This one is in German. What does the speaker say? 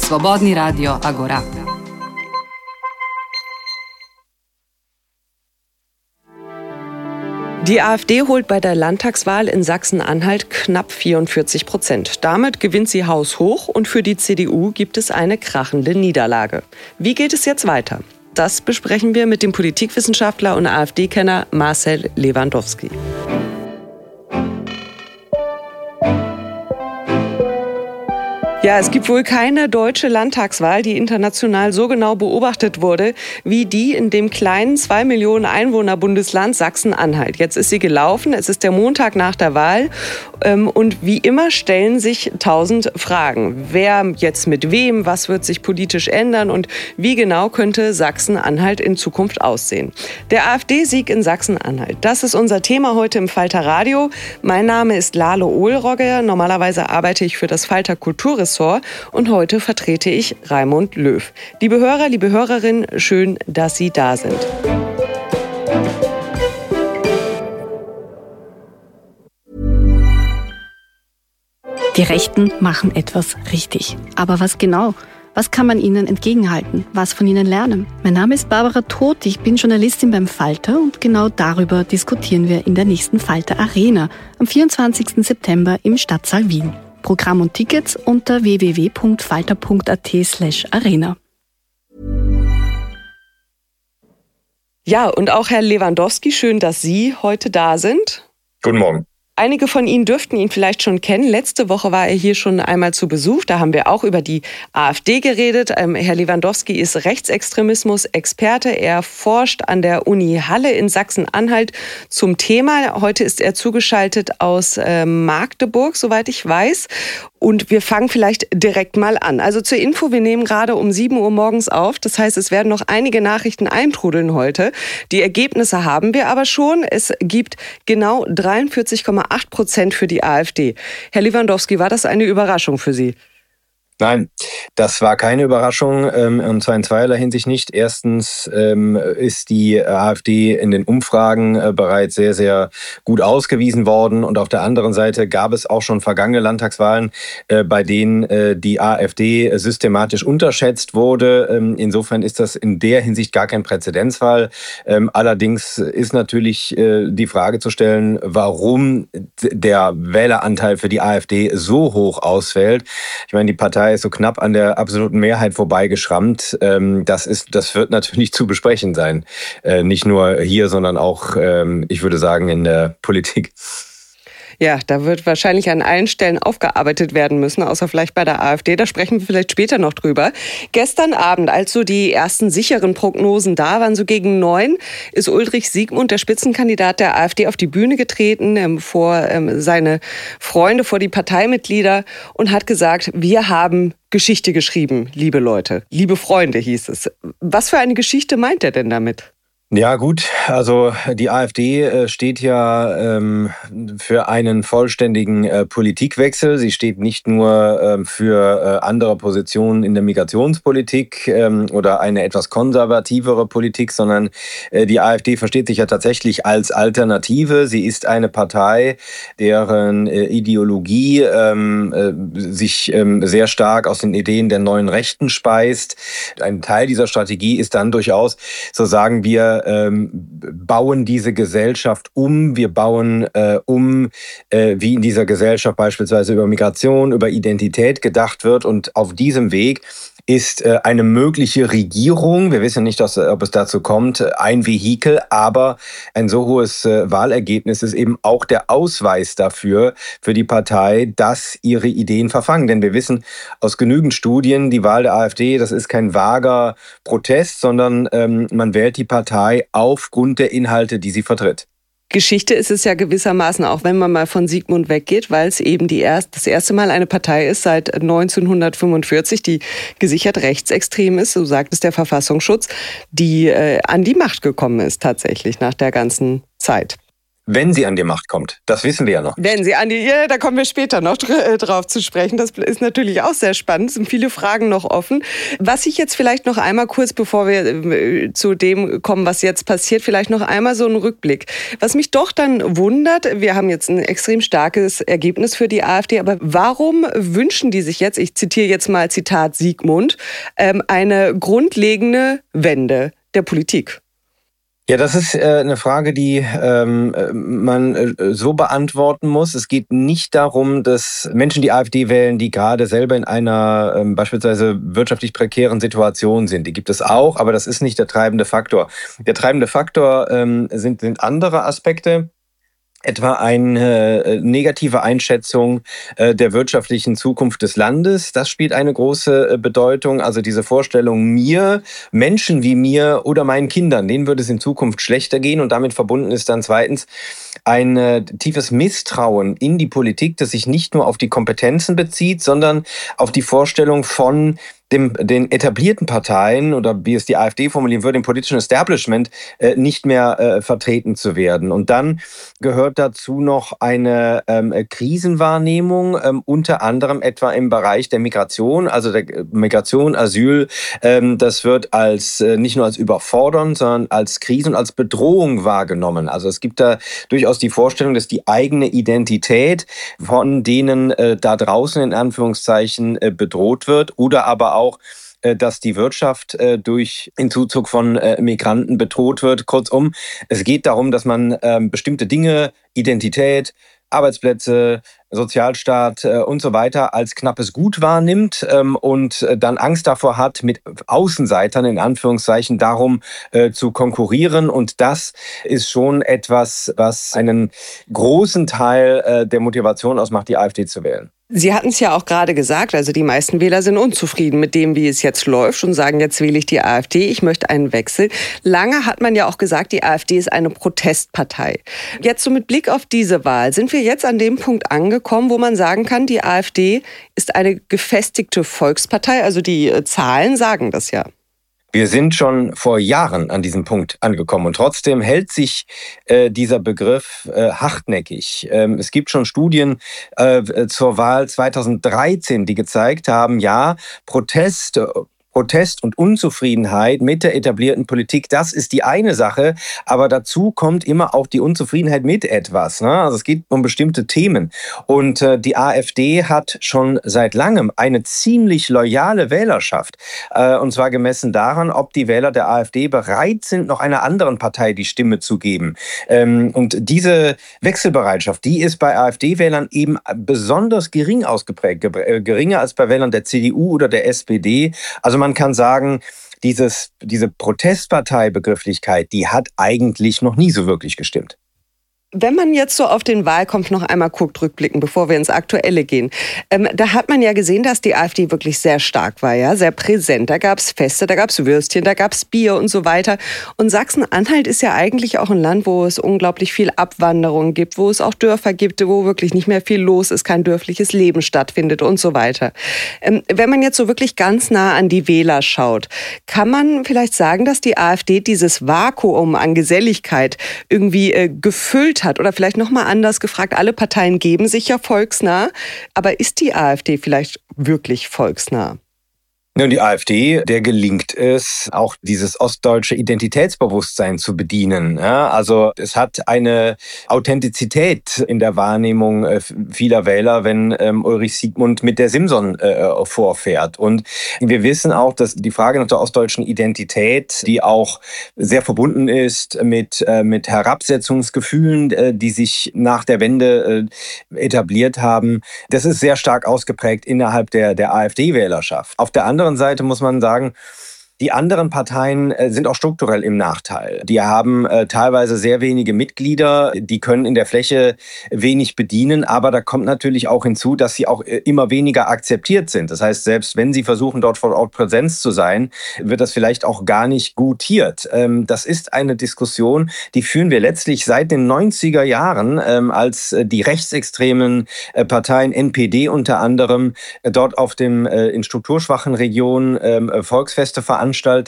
Slobodni Radio Agora. Die AfD holt bei der Landtagswahl in Sachsen-Anhalt knapp 44%. Damit gewinnt sie haushoch und für die CDU gibt es eine krachende Niederlage. Wie geht es jetzt weiter? Das besprechen wir mit dem Politikwissenschaftler und AfD-Kenner Marcel Lewandowski. Ja, es gibt wohl keine deutsche Landtagswahl, die international so genau beobachtet wurde, wie die in dem kleinen 2 Millionen Einwohner-Bundesland Sachsen-Anhalt. Jetzt ist sie gelaufen, es ist der Montag nach der Wahl und wie immer stellen sich 1000 Fragen. Wer jetzt mit wem, was wird sich politisch ändern und wie genau könnte Sachsen-Anhalt in Zukunft aussehen? Der AfD-Sieg in Sachsen-Anhalt, das ist unser Thema heute im Falter Radio. Mein Name ist Lale Ohlrogge, normalerweise arbeite ich für das Falter Kulturressort. Und heute vertrete ich Raimund Löw. Liebe Hörer, liebe Hörerinnen, schön, dass Sie da sind. Die Rechten machen etwas richtig. Aber was genau? Was kann man ihnen entgegenhalten? Was von ihnen lernen? Mein Name ist Barbara Todt, ich bin Journalistin beim Falter und genau darüber diskutieren wir in der nächsten Falter Arena am 24. September im Stadtsaal Wien. Programm und Tickets unter www.falter.at/arena. Ja, und auch Herr Lewandowski, schön, dass Sie heute da sind. Guten Morgen. Einige von Ihnen dürften ihn vielleicht schon kennen. Letzte Woche war er hier schon einmal zu Besuch. Da haben wir auch über die AfD geredet. Herr Lewandowski ist Rechtsextremismus-Experte. Er forscht an der Uni Halle in Sachsen-Anhalt zum Thema. Heute ist er zugeschaltet aus Magdeburg, soweit ich weiß. Und wir fangen vielleicht direkt mal an. Also zur Info, wir nehmen gerade um 7 Uhr morgens auf. Das heißt, es werden noch einige Nachrichten eintrudeln heute. Die Ergebnisse haben wir aber schon. Es gibt genau 43,8% für die AfD. Herr Lewandowski, war das eine Überraschung für Sie? Nein, das war keine Überraschung, und zwar in zweierlei Hinsicht nicht. Erstens ist die AfD in den Umfragen bereits sehr, sehr gut ausgewiesen worden. Und auf der anderen Seite gab es auch schon vergangene Landtagswahlen, bei denen die AfD systematisch unterschätzt wurde. Insofern ist das in der Hinsicht gar kein Präzedenzfall. Allerdings ist natürlich die Frage zu stellen, warum der Wähleranteil für die AfD so hoch ausfällt. Ich meine, die Partei ist so knapp an der absoluten Mehrheit vorbeigeschrammt. Das wird natürlich zu besprechen sein. Nicht nur hier, sondern auch, ich würde sagen, in der Politik. Ja, da wird wahrscheinlich an allen Stellen aufgearbeitet werden müssen, außer vielleicht bei der AfD. Da sprechen wir vielleicht später noch drüber. Gestern Abend, als so die ersten sicheren Prognosen da waren, so gegen 9, ist Ulrich Siegmund, der Spitzenkandidat der AfD, auf die Bühne getreten, vor seine Freunde, vor die Parteimitglieder und hat gesagt, wir haben Geschichte geschrieben, liebe Leute, liebe Freunde, hieß es. Was für eine Geschichte meint er denn damit? Ja gut, also die AfD steht ja für einen vollständigen Politikwechsel. Sie steht nicht nur für andere Positionen in der Migrationspolitik oder eine etwas konservativere Politik, sondern die AfD versteht sich ja tatsächlich als Alternative. Sie ist eine Partei, deren Ideologie sich sehr stark aus den Ideen der neuen Rechten speist. Ein Teil dieser Strategie ist dann durchaus, so sagen wir, bauen diese Gesellschaft um. Wir bauen wie in dieser Gesellschaft beispielsweise über Migration, über Identität gedacht wird. Und auf diesem Weg ist eine mögliche Regierung, wir wissen nicht, ob es dazu kommt, ein Vehikel, aber ein so hohes Wahlergebnis ist eben auch der Ausweis dafür, für die Partei, dass ihre Ideen verfangen. Denn wir wissen aus genügend Studien, die Wahl der AfD, das ist kein vager Protest, sondern man wählt die Partei aufgrund der Inhalte, die sie vertritt. Geschichte ist es ja gewissermaßen auch, wenn man mal von Siegmund weggeht, weil es eben das erste Mal eine Partei ist seit 1945, die gesichert rechtsextrem ist, so sagt es der Verfassungsschutz, die an die Macht gekommen ist tatsächlich nach der ganzen Zeit. wenn sie an die Macht kommt. Das wissen wir ja noch. Wenn sie an die, ja, da kommen wir später noch drauf zu sprechen. Das ist natürlich auch sehr spannend. Es sind viele Fragen noch offen. Was ich jetzt vielleicht noch einmal kurz, bevor wir zu dem kommen, was jetzt passiert, vielleicht noch einmal so einen Rückblick. Was mich doch dann wundert, wir haben jetzt ein extrem starkes Ergebnis für die AfD, aber warum wünschen die sich jetzt, ich zitiere jetzt mal Zitat Sigmund, eine grundlegende Wende der Politik? Ja, das ist eine Frage, die man so beantworten muss. Es geht nicht darum, dass Menschen die AfD wählen, die gerade selber in einer beispielsweise wirtschaftlich prekären Situation sind. Die gibt es auch, aber das ist nicht der treibende Faktor. Der treibende Faktor sind andere Aspekte. Etwa eine negative Einschätzung der wirtschaftlichen Zukunft des Landes. Das spielt eine große Bedeutung. Also diese Vorstellung, Menschen wie mir oder meinen Kindern, denen würde es in Zukunft schlechter gehen. Und damit verbunden ist dann zweitens ein tiefes Misstrauen in die Politik, das sich nicht nur auf die Kompetenzen bezieht, sondern auf die Vorstellung von den etablierten Parteien oder wie es die AfD formulieren würde, dem politischen Establishment nicht mehr vertreten zu werden. Und dann gehört dazu noch eine Krisenwahrnehmung, unter anderem etwa im Bereich der Migration, also der Migration, Asyl. Das wird als nicht nur als überfordernd, sondern als Krise und als Bedrohung wahrgenommen. Also es gibt da durchaus die Vorstellung, dass die eigene Identität von denen da draußen in Anführungszeichen bedroht wird oder aber auch, dass die Wirtschaft durch den Zuzug von Migranten bedroht wird. Kurzum, es geht darum, dass man bestimmte Dinge, Identität, Arbeitsplätze, Sozialstaat und so weiter als knappes Gut wahrnimmt und dann Angst davor hat, mit Außenseitern in Anführungszeichen darum zu konkurrieren. Und das ist schon etwas, was einen großen Teil der Motivation ausmacht, die AfD zu wählen. Sie hatten es ja auch gerade gesagt, also die meisten Wähler sind unzufrieden mit dem, wie es jetzt läuft und sagen, jetzt wähle ich die AfD, ich möchte einen Wechsel. Lange hat man ja auch gesagt, die AfD ist eine Protestpartei. Jetzt so mit Blick auf diese Wahl, sind wir jetzt an dem Punkt angekommen, wo man sagen kann, die AfD ist eine gefestigte Volkspartei, also die Zahlen sagen das ja. Wir sind schon vor Jahren an diesem Punkt angekommen und trotzdem hält sich dieser Begriff hartnäckig. Es gibt schon Studien zur Wahl 2013, die gezeigt haben, ja, Protest und Unzufriedenheit mit der etablierten Politik, das ist die eine Sache, aber dazu kommt immer auch die Unzufriedenheit mit etwas. Ne? Also es geht um bestimmte Themen. Und die AfD hat schon seit langem eine ziemlich loyale Wählerschaft. Und zwar gemessen daran, ob die Wähler der AfD bereit sind, noch einer anderen Partei die Stimme zu geben. Und diese Wechselbereitschaft, die ist bei AfD-Wählern eben besonders gering ausgeprägt, geringer als bei Wählern der CDU oder der SPD. Also man kann sagen, diese Protestparteibegrifflichkeit, die hat eigentlich noch nie so wirklich gestimmt. Wenn man jetzt so auf den Wahlkampf noch einmal guckt, rückblicken, bevor wir ins Aktuelle gehen, da hat man ja gesehen, dass die AfD wirklich sehr stark war, ja, sehr präsent. Da gab es Feste, da gab es Würstchen, da gab es Bier und so weiter. Und Sachsen-Anhalt ist ja eigentlich auch ein Land, wo es unglaublich viel Abwanderung gibt, wo es auch Dörfer gibt, wo wirklich nicht mehr viel los ist, kein dörfliches Leben stattfindet und so weiter. Wenn man jetzt so wirklich ganz nah an die Wähler schaut, kann man vielleicht sagen, dass die AfD dieses Vakuum an Geselligkeit irgendwie gefüllt hat? Oder vielleicht noch mal anders gefragt, alle Parteien geben sich ja volksnah, aber ist die AfD vielleicht wirklich volksnah? Und die AfD, der gelingt es, auch dieses ostdeutsche Identitätsbewusstsein zu bedienen. Ja, also es hat eine Authentizität in der Wahrnehmung vieler Wähler, wenn Ulrich Siegmund mit der Simson vorfährt. Und wir wissen auch, dass die Frage nach der ostdeutschen Identität, die auch sehr verbunden ist mit Herabsetzungsgefühlen, die sich nach der Wende etabliert haben, das ist sehr stark ausgeprägt innerhalb der AfD-Wählerschaft. Auf der anderen Seite muss man sagen, die anderen Parteien sind auch strukturell im Nachteil. Die haben teilweise sehr wenige Mitglieder, die können in der Fläche wenig bedienen, aber da kommt natürlich auch hinzu, dass sie auch immer weniger akzeptiert sind. Das heißt, selbst wenn sie versuchen, dort vor Ort Präsenz zu sein, wird das vielleicht auch gar nicht gutiert. Das ist eine Diskussion, die führen wir letztlich seit den 90er Jahren, als die rechtsextremen Parteien, NPD unter anderem, dort auf dem in strukturschwachen Regionen Volksfeste veranstaltet